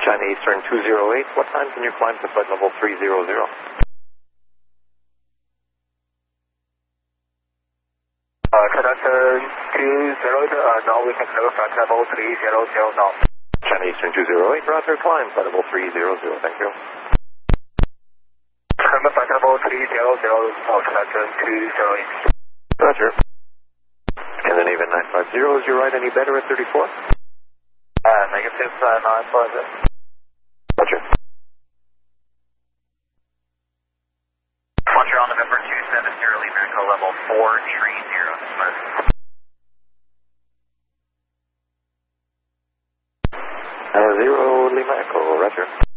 China Eastern 208, what time can you climb to flight level 300? China 208, now we can clear flight level 300 now. China Eastern 208, roger, climb flight level 300, thank you. Climb flight level 300, China 208. Roger. Scandinavian 950, is your ride any better at 34? Negative 950. Roger. Montreal November 270, leave vehicle level 430, dismiss. 0 Lima Echo, roger.